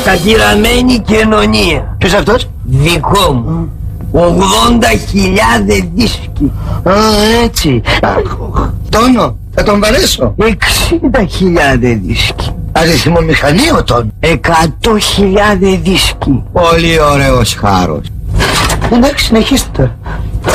Κατηραμένη κοινωνία. Ποιος αυτός? Δικό μου. 80.000 δίσκοι. Α, έτσι. Τόνο, θα τον βαρέσω. 60.000 δίσκοι. Αριθμό μηχανείο τον. 100.000 δίσκοι. Πολύ ωραίος χάρος. Εντάξει, συνεχίστε.